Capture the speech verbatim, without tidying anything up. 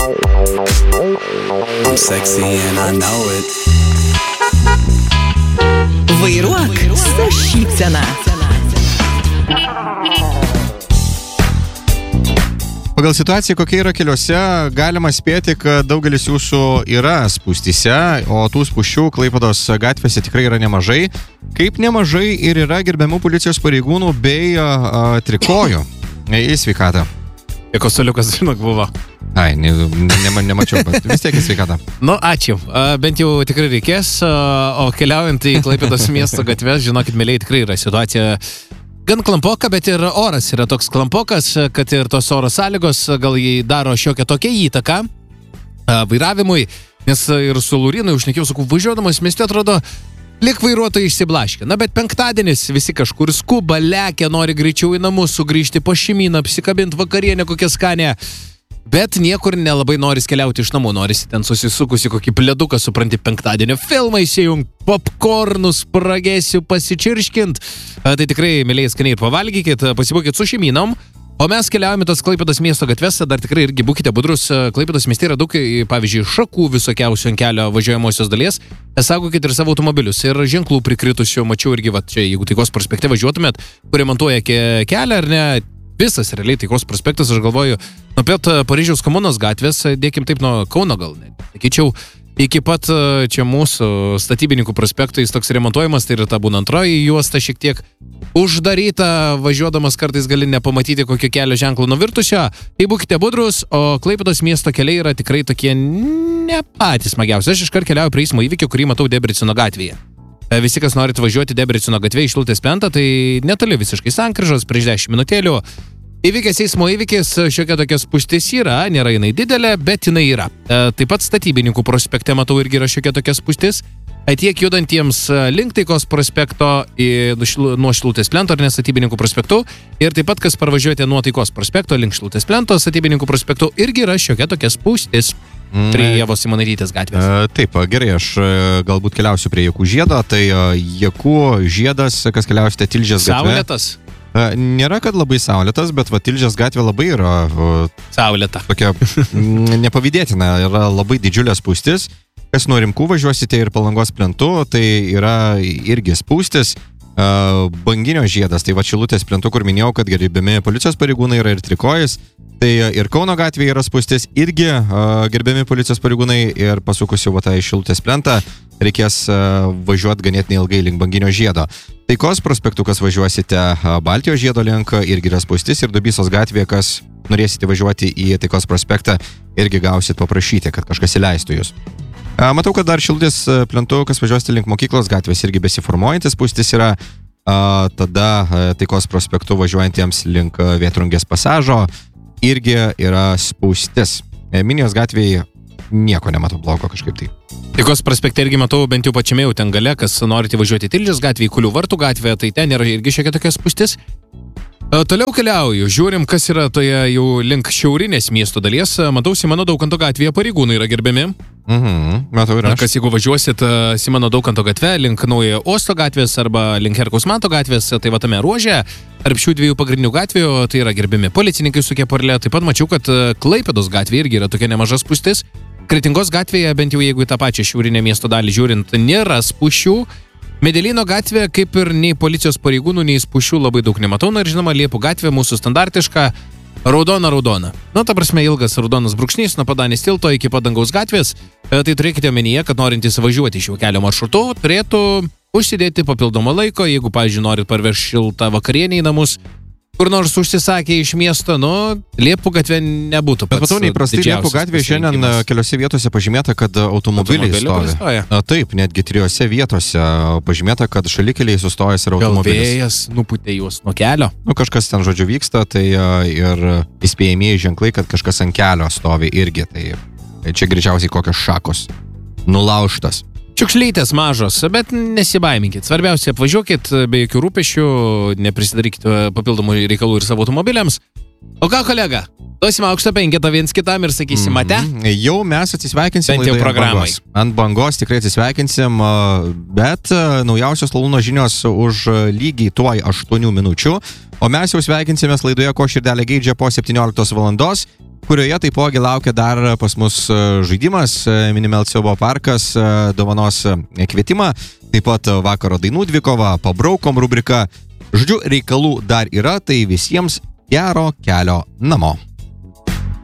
I'm sexy and I know it. Vairuok su šypsena. Pagal situaciją, kokia yra keliuose, galima spėti, kad daugelis jūsų yra spūstyse, o tų spūsčių Klaipėdos gatvėse tikrai yra nemažai. Kaip nemažai ir yra gerbiamų policijos pareigūnų bei a, trikojų. Į sveikatą. Jeko soliukas, žinok, buvo. Ai, ne, ne, nemačiau, bet vis tiek į sveikatą. Nu, ačiū. Bent jau tikrai reikės, o keliaujant į Klaipėdos miesto gatves, žinokit, mėliai, tikrai yra situacija gan klampoka, bet ir oras yra toks klampokas, kad ir tos oro sąlygos gal jį daro šiokią tokią įtaką vairavimui, nes ir su Laurinai užnekiau, sakau, važiuodamas mieste atrodo, lyg vairuotojai išsiblaškė. Na, bet penktadienis visi kažkur skuba, lekia, nori greičiau į namus, sugrįžti po šeimyną, apsikabinti vakarienę kokią skanę. Bet niekur nelabai noris keliauti iš namų, norisi ten susisukusi kokį pleduką, supranti, penktadienio filmą įsijung, popkornus pragėsiu pasičirškint. Tai tikrai, mėliai, skaniai ir pavalgykit, pasibūkit su šeimynom. O mes keliaujame tos Klaipėdos miesto gatvės, dar tikrai irgi būkite budrus. Klaipėdos mieste yra daug, pavyzdžiui, šakų visokiausių ant kelio važiuojamosios dalies. Saugokit ir savo automobilius. Ir ženklų prikritusių, mačiau irgi, va, čia, jeigu Taikos prospekte važiuotumėt, kur remontuoja kelią ar ne, visas realiai Taikos prospektas, aš galvoju, nuo pat Paryžiaus komunos gatvės, dėkim taip nuo Kauno gal, ne, sakyčiau, iki pat čia mūsų statybininkų prospektų jis toks remontuojamas, tai yra ta būna antroji juosta šiek tiek uždaryta, važiuodamas kartais gali nepamatyti kokio kelio ženklo nuvirtusio, tai būkite budrus, o Klaipėdos miesto keliai yra tikrai tokie ne patys smagiausi. Aš iškart keliauju prie eismo įvykio, kurį matau Debrecino gatvėje. Visi, kas norit važiuoti Debrecino gatvėje iš Šilutės plentą, tai netoli visiškai sankryžos, prieš dešimt minutėlių. Įvykęs eismo įvykis, šiokia tokia spūstis yra, nėra jinai didelė, bet jinai yra. Taip pat statybininkų prospekte, matau, irgi yra šiokia tokia spūstis. Tiek judantiems link Taikos prospekto nuo Šilutės plento ar ne statybininkų prospektų. Ir taip pat, kas parvažiuojate nuo Taikos prospekto link Šilutės plento statybininkų prospektų, irgi yra šiokia tokia spūstis. Prie Ievos Simonaitytės gatvės. E, taip, gerai, aš galbūt keliausiu prie Jakų žiedo, tai Jakų žiedas, kas keliausite Tilžės gatvė. Saulėtas? E, nėra, kad labai saulėtas, bet va, Tilžės gatvė labai yra saulėta. Tokia nepavydėtina, yra labai didžiulė spūstis. Kas nuo Rimkų važiuosite ir Palangos plentu, tai yra irgi spūstis. Banginio žiedas, tai va Šilutės plentu, kur minėjau, kad gerbiami policijos pareigūnai yra ir trikojais, tai ir Kauno gatvėje yra spūstis, irgi uh, gerbiami policijos pareigūnai ir pasukus jau va tą į Šilutės plentą reikės uh, važiuoti ganėtinai ilgai link Banginio žiedo. Taikos prospektu, kas važiuosite uh, Baltijos žiedo link, irgi yra spūstis ir Dubysos gatvėje, kas norėsite važiuoti į Taikos prospektą, irgi gausit paprašyti, kad kažkas įleistų jūs. Matau, kad dar Šilutės plentu, kas važiuosite link mokyklos gatvės, irgi besiformuojantis spūstis yra, a, tada Taikos prospektu važiuojantiems link Vėtrungės pasažo irgi yra spūstis. Minijos gatvėje nieko nematau blogo kažkaip tai. Taikos prospekte irgi matau bent jau pačiame jau ten gale, kas norite važiuoti Tilžės gatvėje, Kulių vartų gatvėje, tai ten yra irgi šiokia tokia spūstis. Toliau keliauju, žiūrim, kas yra toje jau link šiaurinės miesto dalies. Matau, Simono Daukanto gatvėje pareigūnai yra gerbiami. Mhm, matau ir aš. Kas jeigu važiuosit Simono Daukanto gatve, link Naujojo Uosto gatvės arba link Herkaus Manto gatvės, tai va tame ruože, tarp šių dviejų pagrindinių gatvių, tai yra gerbiami policininkai su keporle. Taip pat mačiau, kad Klaipėdos gatvėje irgi yra tokia nemaža spūstis. Kretingos gatvėje, bent jau jeigu į tą pačią šiaurinę miesto dalį žiūrint, nėra spūsčių. Medelino gatvė, kaip ir nei policijos pareigūnų, nei spūsčių labai daug nematau. Na ir žinoma, Liepų gatvė mūsų standartiška raudona raudona. Na, ta prasme, ilgas raudonas brūkšnys nuo Padanės tilto iki Padangaus gatvės. Tai turėkite omenyje, kad norintys važiuoti šiuo kelio maršrutu, turėtų užsidėti papildomą laiko, jeigu, pavyzdžiui, norit parvežti šiltą vakarienę į namus, kur nors užsisakė iš miesto, nu, Liepų gatvė nebūtų pats. Bet matau, neįprastai Liepų gatvė šiandien keliose vietose pažymėta, kad automobiliai stovi. Na, taip, netgi trijose vietose pažymėta, kad šalikeliai sustojęs yra automobilis. Gal vėjas nupūtė juos nuo kelio? Nu, kažkas ten, žodžiu, vyksta, tai ir įspėjamieji ženklai, kad kažkas ant kelio stovi irgi, tai čia greičiausiai kokios šakos. Nulaužtas. Čiukšlytės mažos, bet nesibaiminkit. Svarbiausia, apvažiuokit be jokių rūpesčių, neprisidarykit papildomų reikalų ir savo automobiliams. O ką, kolega? Duosim aukštą penketą viens kitam ir sakysim, mate? Mm-hmm. Jau mes atsisveikinsim bent jau programai. Ant bangos. Ant bangos tikrai atsisveikinsim, bet naujausios Lalūno žinios už lygiai tuoj aštuonių minučių. O mes jau sveikinsimės laidoje Ko širdelė geidžia po septynioliktos valandos. kurioje taipogi laukia dar pas mus žaidimas, Minimel Siaubo parkas dovanos kvietimą, taip pat vakaro dainų dvikova, pabraukom rubrika. Žodžiu, reikalų dar yra, tai visiems gero kelio namo.